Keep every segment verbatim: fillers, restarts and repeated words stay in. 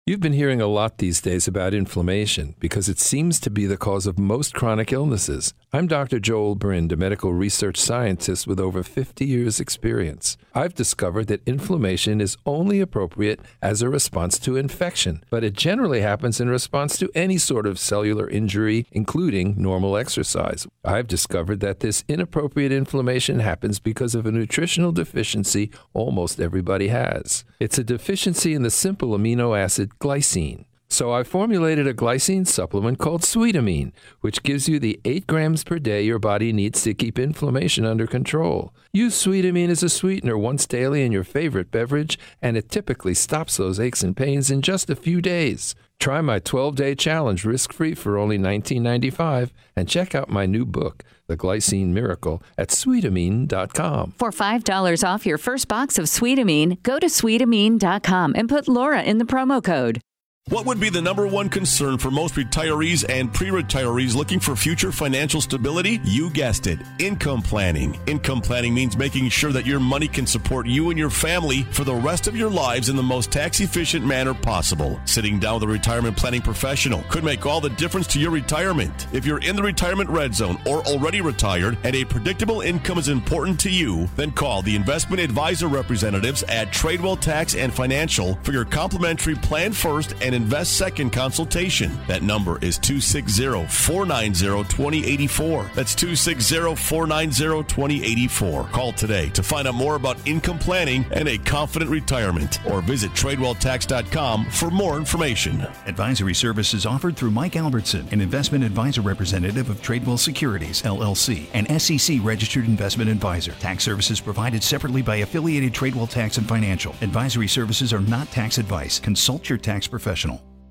You've been hearing a lot these days about inflammation because it seems to be the cause of most chronic illnesses. I'm Doctor Joel Brind, a medical research scientist with over fifty years' experience. I've discovered that inflammation is only appropriate as a response to infection, but it generally happens in response to any sort of cellular injury, including normal exercise. I've discovered that this inappropriate inflammation happens because of a nutritional deficiency almost everybody has. It's a deficiency in the simple amino acid glycine. So I formulated a glycine supplement called Sweetamine, which gives you the eight grams per day your body needs to keep inflammation under control. Use Sweetamine as a sweetener once daily in your favorite beverage, and it typically stops those aches and pains in just a few days. Try my twelve-day challenge risk-free for only nineteen ninety-five dollars and check out my new book, The Glycine Miracle, at sweetamine dot com. For five dollars off your first box of Sweetamine, go to sweetamine dot com and put Laura in the promo code. What would be the number one concern for most retirees and pre-retirees looking for future financial stability? You guessed it, income planning. Income planning means making sure that your money can support you and your family for the rest of your lives in the most tax-efficient manner possible. Sitting down with a retirement planning professional could make all the difference to your retirement. If you're in the retirement red zone or already retired and a predictable income is important to you, then call the investment advisor representatives at Tradewell Tax and Financial for your complimentary Plan First and Invest Second consultation. That number is two six zero, four nine zero, two zero eight four. That's two six zero, four nine zero, two zero eight four. Call today to find out more about income planning and a confident retirement, or visit tradewell tax dot com for more information. Advisory services offered through Mike Albertson, an investment advisor representative of Tradewell Securities, L L C, an S E C registered investment advisor. Tax services provided separately by affiliated Tradewell Tax and Financial. Advisory services are not tax advice. Consult your tax professional.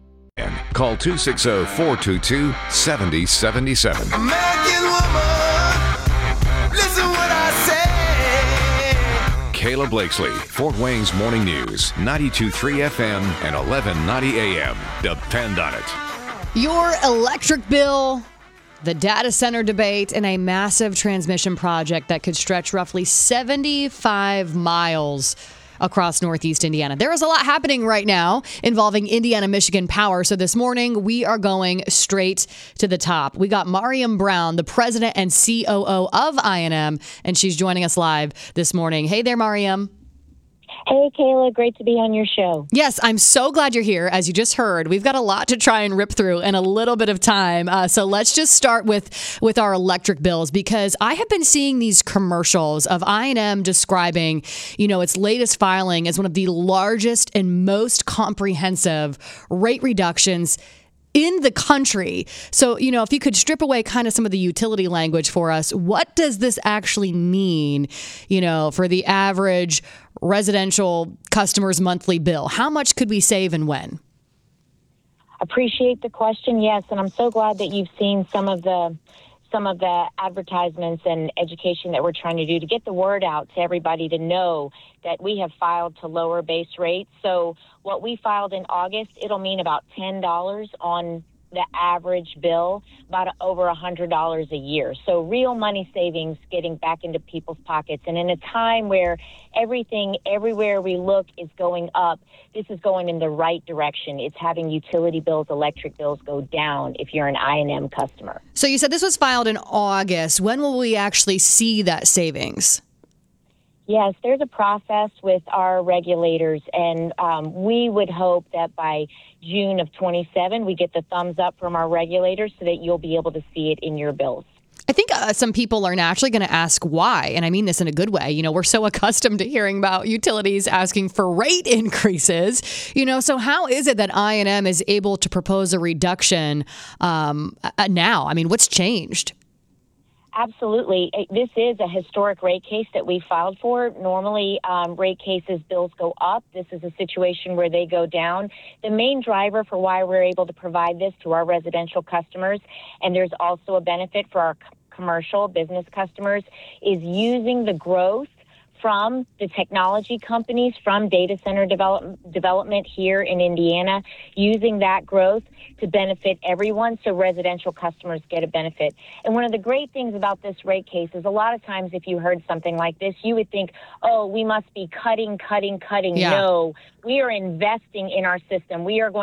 Call two six zero, four two two, seven zero seven seven. American woman, listen what I say. Kayla Blakesley, Fort Wayne's Morning News, ninety-two point three F M and eleven ninety A M. Depend on it. Your electric bill, the data center debate, and a massive transmission project that could stretch roughly seventy-five miles across Northeast Indiana. There is a lot happening right now involving Indiana-Michigan Power. So this morning, we are going straight to the top. We got Mariam Brown, the president and C O O of I N M, and she's joining us live this morning. Hey there, Mariam. Hey, Kayla. Great to be on your show. Yes, I'm so glad you're here. As you just heard, we've got a lot to try and rip through in a little bit of time. Uh, so let's just start with, with our electric bills, because I have been seeing these commercials of I N M describing, you know, its latest filing as one of the largest and most comprehensive rate reductions in the country. So, you know, if you could strip away kind of some of the utility language for us, what does this actually mean, you know, for the average residential customer's monthly bill? How much could we save and when? Appreciate the question. Yes, and I'm so glad that you've seen some of the some of the advertisements and education that we're trying to do to get the word out to everybody to know that we have filed to lower base rates. So what we filed in August, it'll mean about ten dollars on the average bill, about over one hundred dollars a year. So real money savings getting back into people's pockets. And in a time where everything, everywhere we look is going up, this is going in the right direction. It's having utility bills, electric bills go down if you're an I N M customer. So you said this was filed in August. When will we actually see that savings? Yes, there's a process with our regulators, and um, we would hope that by June of twenty-seven, we get the thumbs up from our regulators so that you'll be able to see it in your bills. I think uh, some people are naturally going to ask why, and I mean this in a good way. You know, we're so accustomed to hearing about utilities asking for rate increases, you know, so how is it that I N M is able to propose a reduction um, uh, now? I mean, what's changed? Absolutely. This is a historic rate case that we filed for. Normally, um, rate cases, bills go up. This is a situation where they go down. The main driver for why we're able to provide this to our residential customers, and there's also a benefit for our commercial business customers, is using the growth from the technology companies, from data center develop, development here in Indiana, using that growth to benefit everyone so residential customers get a benefit. And one of the great things about this rate case is a lot of times if you heard something like this, you would think, oh, we must be cutting, cutting, cutting. Yeah. No, we are investing in our system. We are going